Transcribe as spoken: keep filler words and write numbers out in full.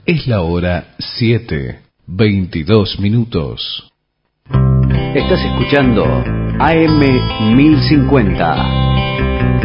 Es la hora siete, veintidós minutos. Estás escuchando A M mil cincuenta.